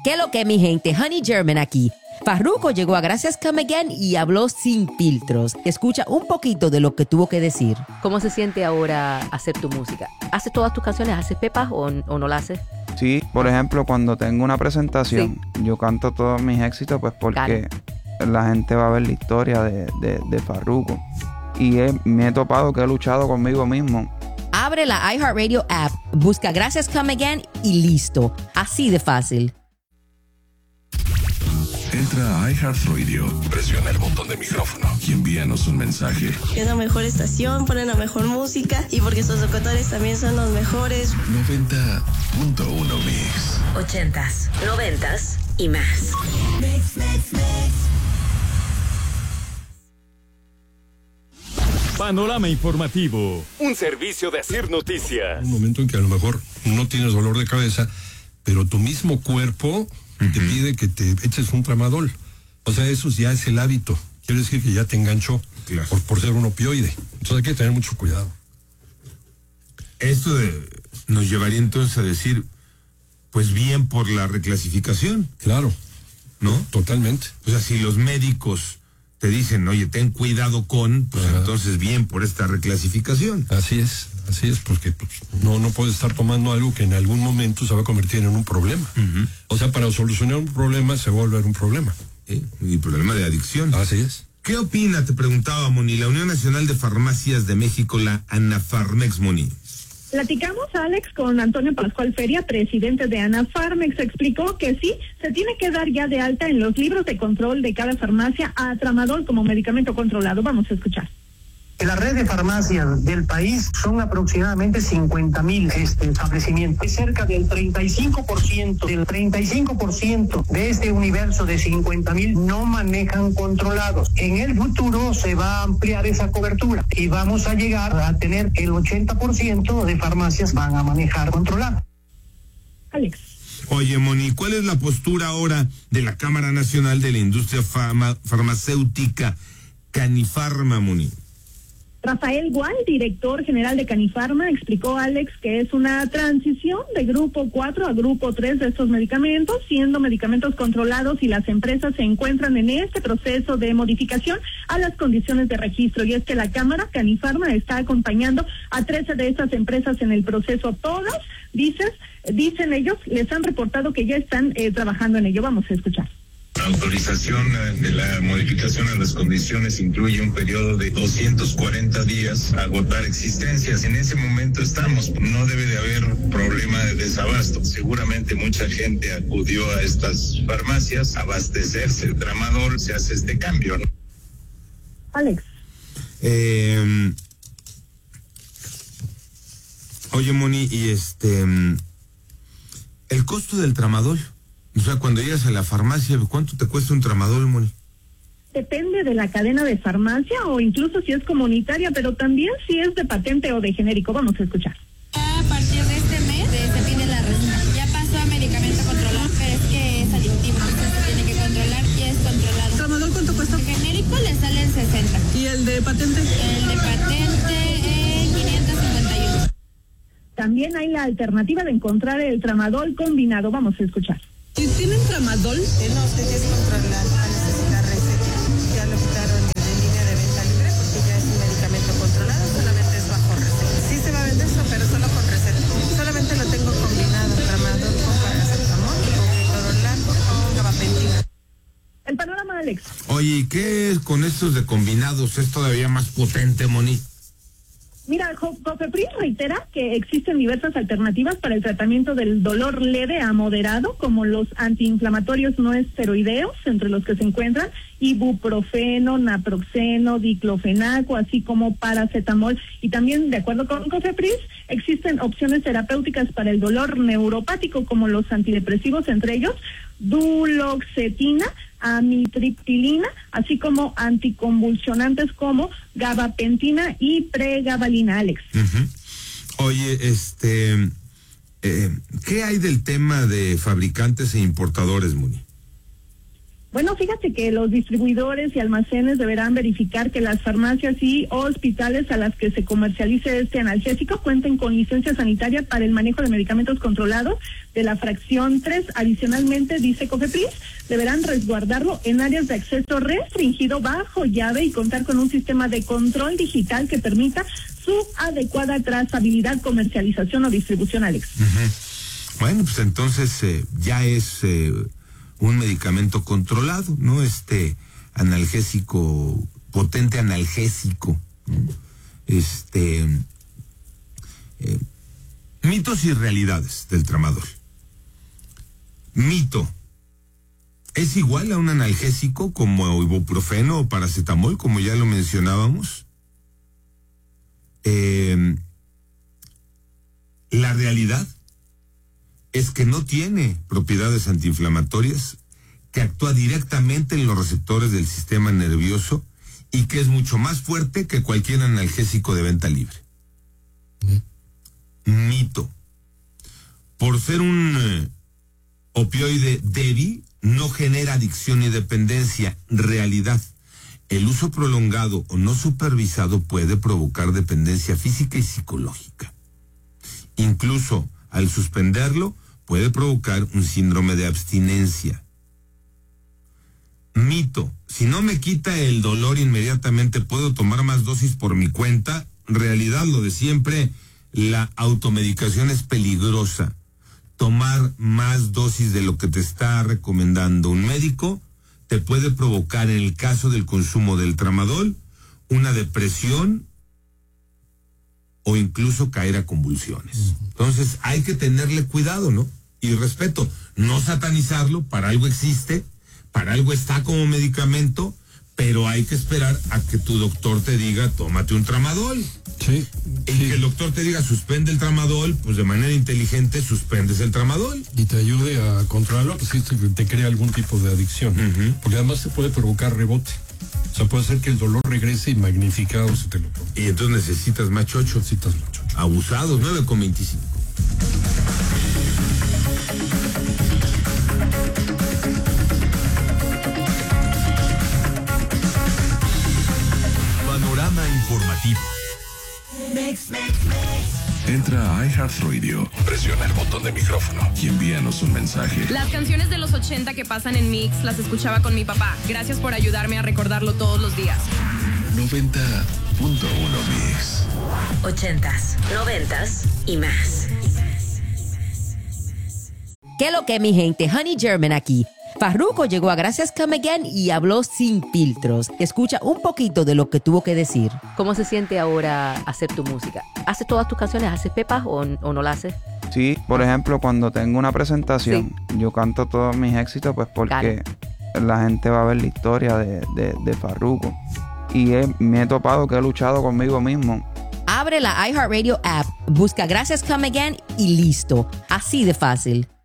¿Qué lo que, mi gente? Honey German aquí. Farruko llegó a Gracias Come Again y habló sin filtros. Escucha un poquito de lo que tuvo que decir. ¿Cómo se siente ahora hacer tu música? ¿Haces todas tus canciones? ¿Haces pepas o no las haces? Sí, por ejemplo, cuando tengo una presentación, yo canto todos mis éxitos, pues porque la gente va a ver la historia de Farruko. Y me he topado que he luchado conmigo mismo. Abre la iHeartRadio app, busca Gracias Come Again y listo. Así de fácil. Entra a iHeartRadio, presiona el botón de micrófono y envíanos un mensaje. Es la mejor estación, ponen la mejor música y porque sus locutores también son los mejores. 90.1 Mix. 80s, 90s y más. Panorama informativo, un servicio de Asir Noticias. Un momento en que a lo mejor no tienes dolor de cabeza, pero tu mismo cuerpo te pide que te eches un tramadol. O sea, eso ya es el hábito. Quiere decir que ya te enganchó por ser un opioide. Entonces hay que tener mucho cuidado. Esto nos llevaría entonces a decir, pues bien por la reclasificación. Claro. ¿No? Totalmente. O sea, si los médicos te dicen, oye, ten cuidado pues entonces bien por esta reclasificación. Así es, porque pues, no puedes estar tomando algo que en algún momento se va a convertir en un problema. O sea, para solucionar un problema se va a volver un problema. Y problema de adicción. Así es. ¿Qué opina, te preguntaba, Moni, la Unión Nacional de Farmacias de México, la ANAFARMEX, Moni? Platicamos, Alex, con Antonio Pascual Feria, presidente de ANAFARMEX. Explicó que sí, se tiene que dar ya de alta en los libros de control de cada farmacia a tramadol como medicamento controlado. Vamos a escuchar. En la red de farmacias del país son aproximadamente 50,000 establecimientos. Es cerca del 35% de este universo de 50,000 no manejan controlados. En el futuro se va a ampliar esa cobertura y vamos a llegar a tener el 80% de farmacias van a manejar controlados. Alex. Oye, Moni, ¿cuál es la postura ahora de la Cámara Nacional de la Industria Farmacéutica, Canifarma, Moni? Rafael Gual, director general de Canifarma, explicó, Alex, que es una transición de grupo 4 a grupo 3 de estos medicamentos, siendo medicamentos controlados y las empresas se encuentran en este proceso de modificación a las condiciones de registro. Y es que la Cámara Canifarma está acompañando a 13 de estas empresas en el proceso. Todas, dicen ellos, les han reportado que ya están trabajando en ello. Vamos a escuchar. La autorización de la modificación a las condiciones incluye un periodo de 240 días a agotar existencias. En ese momento estamos, no debe de haber problema de desabasto. Seguramente mucha gente acudió a estas farmacias a abastecerse el tramadol, se hace este cambio, ¿no? Alex. Oye, Moni, y el costo del tramadol. O sea, cuando llegas a la farmacia, ¿cuánto te cuesta un tramadol, Moni? Depende de la cadena de farmacia o incluso si es comunitaria, pero también si es de patente o de genérico. Vamos a escuchar. A partir de este mes se pide la receta. Ya pasó a medicamento controlado, pero es que es adictivo, entonces se tiene que controlar y es controlado. ¿Tramadol cuánto cuesta? El genérico le sale en 60. ¿Y el de patente? El de patente 551. También hay la alternativa de encontrar el tramadol combinado. Vamos a escuchar. ¿Y tienen tramadol? No, usted es controlar, necesita receta. Ya lo quitaron de línea de venta libre porque ya es un medicamento controlado, solamente es bajo receta. Sí se va a vender eso, pero solo con receta. Solamente lo tengo combinado, tramadol con paracetamol, con ketorolac, con gabapentina. El panorama, Alex. Oye, ¿y qué es con estos de combinados? ¿Es todavía más potente, Moni? Mira, COFEPRIS reitera que existen diversas alternativas para el tratamiento del dolor leve a moderado, como los antiinflamatorios no esteroideos, entre los que se encuentran ibuprofeno, naproxeno, diclofenaco, así como paracetamol. Y también, de acuerdo con COFEPRIS, existen opciones terapéuticas para el dolor neuropático, como los antidepresivos, entre ellos duloxetina, amitriptilina, así como anticonvulsionantes como gabapentina y pregabalina, Alex. Oye, ¿qué hay del tema de fabricantes e importadores, Muni? Bueno, fíjate que los distribuidores y almacenes deberán verificar que las farmacias y hospitales a las que se comercialice este analgésico cuenten con licencia sanitaria para el manejo de medicamentos controlados de la fracción 3. Adicionalmente, dice COFEPRIS, deberán resguardarlo en áreas de acceso restringido bajo llave y contar con un sistema de control digital que permita su adecuada trazabilidad, comercialización o distribución, Alex. Bueno, pues entonces ya es un medicamento controlado, ¿no? Analgésico, potente analgésico. Mitos y realidades del tramadol. Mito. ¿Es igual a un analgésico como ibuprofeno o paracetamol, como ya lo mencionábamos? La realidad es que no tiene propiedades antiinflamatorias, que actúa directamente en los receptores del sistema nervioso y que es mucho más fuerte que cualquier analgésico de venta libre. Mito. Por ser un opioide débil, no genera adicción ni dependencia. Realidad. El uso prolongado o no supervisado puede provocar dependencia física y psicológica. Incluso al suspenderlo, puede provocar un síndrome de abstinencia. Mito. Si no me quita el dolor inmediatamente, ¿puedo tomar más dosis por mi cuenta? Realidad, lo de siempre, la automedicación es peligrosa. Tomar más dosis de lo que te está recomendando un médico te puede provocar, en el caso del consumo del tramadol, una depresión o incluso caer a convulsiones. Entonces hay que tenerle cuidado, ¿no? Y respeto, no satanizarlo, para algo existe, para algo está como medicamento, pero hay que esperar a que tu doctor te diga, tómate un tramadol. Sí. Y que el doctor te diga, suspende el tramadol, pues de manera inteligente suspendes el tramadol. Y te ayude a controlarlo, pues si te crea algún tipo de adicción. Porque además se puede provocar rebote. O sea, puede ser que el dolor regrese y magnificado se te lo toma. Y entonces necesitas más chocho. Abusados, 9,25. Panorama informativo. Entra a iHeartRadio, presiona el botón de micrófono y envíanos un mensaje. Las canciones de los 80 que pasan en Mix las escuchaba con mi papá. Gracias por ayudarme a recordarlo todos los días. 90.1 Mix. 80s, 90s y más. ¿Qué lo que, mi gente? Honey German aquí. Farruko llegó a Gracias Come Again y habló sin filtros. Escucha un poquito de lo que tuvo que decir. ¿Cómo se siente ahora hacer tu música? ¿Haces todas tus canciones? ¿Haces pepas o no la haces? Sí, por ejemplo, cuando tengo una presentación, yo canto todos mis éxitos, pues porque la gente va a ver la historia de Farruko. Y me he topado que he luchado conmigo mismo. Abre la iHeartRadio app, busca Gracias Come Again y listo. Así de fácil.